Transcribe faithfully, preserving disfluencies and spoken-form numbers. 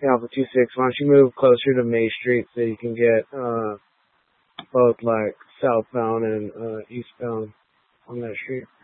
Alpha two six. Why don't you move closer to May Street so you can get uh both like southbound and uh eastbound on that street?